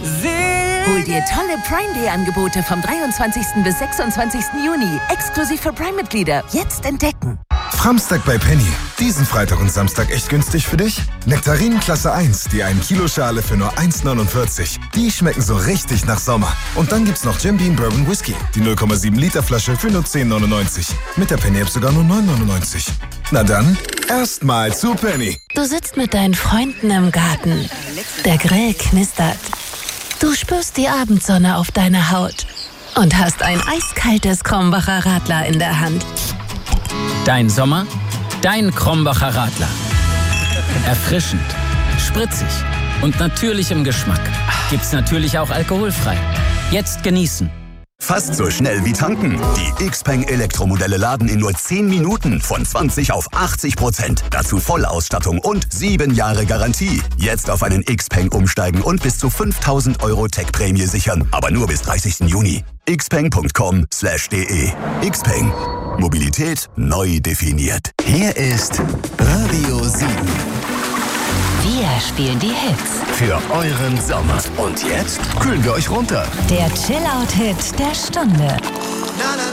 Hol dir tolle Prime Day Angebote vom 23. bis 26. Juni. Exklusiv für Prime-Mitglieder. Jetzt entdecken. Framstag bei Penny. Diesen Freitag und Samstag echt günstig für dich? Nektarinen Klasse 1, die 1 Kilo Schale für nur 1,49. Die schmecken so richtig nach Sommer. Und dann gibt's noch Jim Beam Bourbon Whisky. Die 0,7 Liter Flasche für nur 10,99. Mit der Penny-App sogar nur 9,99. Na dann, erstmal zu Penny. Du sitzt mit deinen Freunden im Garten. Der Grill knistert. Du spürst die Abendsonne auf deiner Haut und hast ein eiskaltes Krombacher Radler in der Hand. Dein Sommer, dein Krombacher Radler. Erfrischend, spritzig und natürlich im Geschmack. Gibt's natürlich auch alkoholfrei. Jetzt genießen. Fast so schnell wie tanken. Die Xpeng Elektromodelle laden in nur 10 Minuten von 20 auf 80%. Dazu Vollausstattung und 7 Jahre Garantie. Jetzt auf einen Xpeng umsteigen und bis zu 5.000 € Tech-Prämie sichern. Aber nur bis 30. Juni. xpeng.com/de. Xpeng. Mobilität neu definiert. Hier ist Radio 7. Wir spielen die Hits Für euren Sommer. Und jetzt kühlen wir euch runter. Der Chill-Out-Hit der Stunde.